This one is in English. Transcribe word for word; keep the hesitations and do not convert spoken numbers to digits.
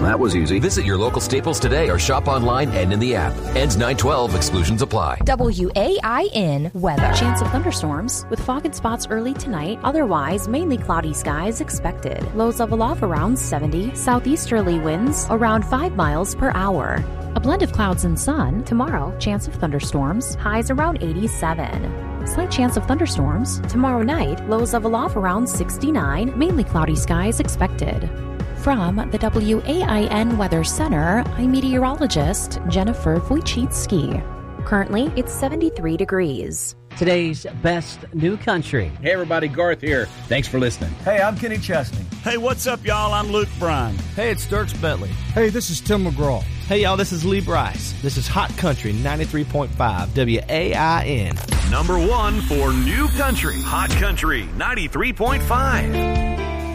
that was easy. Visit your local Staples today or shop online and in the app. Ends nine twelve. Exclusions apply. W A I N weather. Chance of thunderstorms with fog and spots early tonight. Otherwise, mainly cloudy skies expected. Lows level off around seventy. Southeasterly winds around five miles per hour. A blend of clouds and sun. Tomorrow, chance of thunderstorms. Highs around eighty-seven. Slight chance of thunderstorms. Tomorrow night, lows level off around sixty-nine. Mainly cloudy skies expected. From the W A I N Weather Center, I'm meteorologist Jennifer Wojcicki. Currently, it's seventy-three degrees. Today's best new country. Hey everybody, Garth here. Thanks for listening. Hey, I'm Kenny Chesney. Hey, what's up, y'all? I'm Luke Bryan. Hey, it's Dirks Bentley. Hey, this is Tim McGraw. Hey, y'all, this is Lee Bryce. This is Hot Country ninety-three point five W A I N. Number one for new country. Hot Country ninety-three point five.